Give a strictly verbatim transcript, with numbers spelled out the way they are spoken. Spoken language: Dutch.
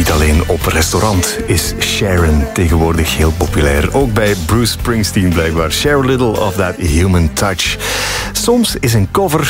Niet alleen op restaurant is Sharon tegenwoordig heel populair. Ook bij Bruce Springsteen blijkbaar. Share a little of that human touch. Soms is een cover